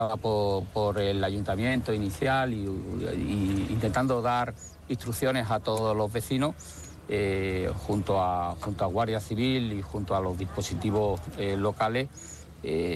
por el ayuntamiento inicial y intentando dar instrucciones a todos los vecinos, junto a Guardia Civil y junto a los dispositivos locales,